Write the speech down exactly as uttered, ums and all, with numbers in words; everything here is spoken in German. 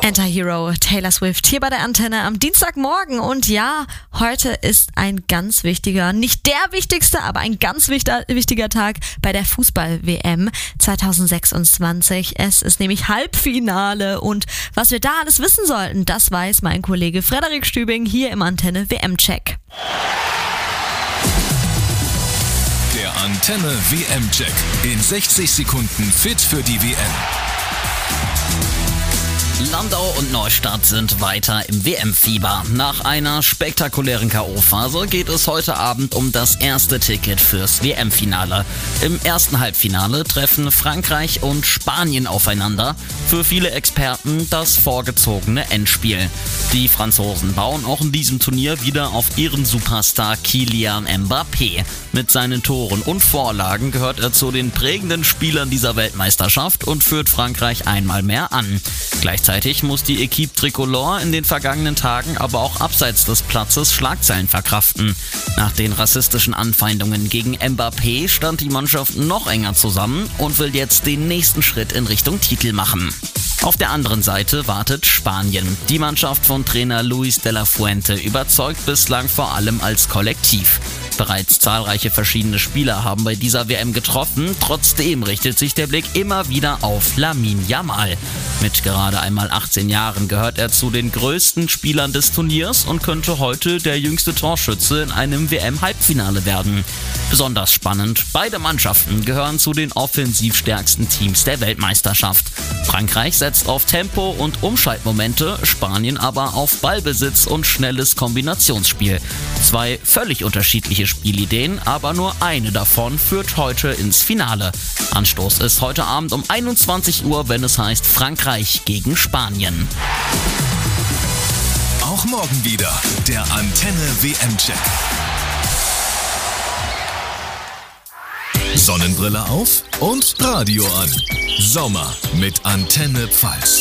Anti-Hero, Taylor Swift hier bei der Antenne am Dienstagmorgen. Und ja, heute ist ein ganz wichtiger, nicht der wichtigste, aber ein ganz wichtiger, wichtiger Tag bei der Fußball-W M zwanzig sechsundzwanzig. Es ist nämlich Halbfinale und was wir da alles wissen sollten, das weiß mein Kollege Frederik Stübing hier im Antenne-W M-Check. Der Antenne-W M-Check. In sechzig Sekunden fit für die W M. Landau und Neustadt sind weiter im W M-Fieber. Nach einer spektakulären K O-Phase geht es heute Abend um das erste Ticket fürs W M-Finale. Im ersten Halbfinale treffen Frankreich und Spanien aufeinander. Für viele Experten das vorgezogene Endspiel. Die Franzosen bauen auch in diesem Turnier wieder auf ihren Superstar Kylian Mbappé. Mit seinen Toren und Vorlagen gehört er zu den prägenden Spielern dieser Weltmeisterschaft und führt Frankreich einmal mehr an. Gleichzeitig muss die Equipe Tricolore in den vergangenen Tagen aber auch abseits des Platzes Schlagzeilen verkraften. Nach den rassistischen Anfeindungen gegen Mbappé stand die Mannschaft noch enger zusammen und will jetzt den nächsten Schritt in Richtung Titel machen. Auf der anderen Seite wartet Spanien. Die Mannschaft von Trainer Luis de la Fuente überzeugt bislang vor allem als Kollektiv. Bereits zahlreiche verschiedene Spieler haben bei dieser W M getroffen. Trotzdem richtet sich der Blick immer wieder auf Lamine Yamal. Mit gerade einmal achtzehn Jahren gehört er zu den größten Spielern des Turniers und könnte heute der jüngste Torschütze in einem W M-Halbfinale werden. Besonders spannend, beide Mannschaften gehören zu den offensivstärksten Teams der Weltmeisterschaft. Frankreich setzt auf Tempo und Umschaltmomente, Spanien aber auf Ballbesitz und schnelles Kombinationsspiel. Zwei völlig unterschiedliche Spielideen, aber nur eine davon führt heute ins Finale. Anstoß ist heute Abend um einundzwanzig Uhr, wenn es heißt Frankreich gegen Spanien. Auch morgen wieder der Antenne-W M-Check. Sonnenbrille auf und Radio an. Sommer mit Antenne Pfalz.